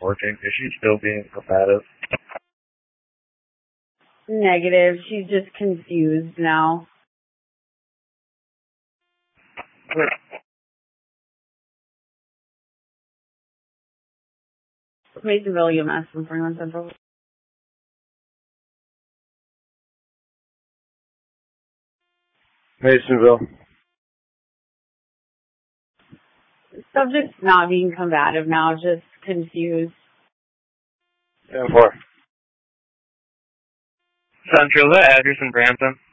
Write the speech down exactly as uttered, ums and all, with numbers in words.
working? Is she still being combative? Negative. She's just confused now. Masonville E M S from Franklin Central. Masonville. Subject's not being combative now, just confused. ten four. Central, the address in Brampton.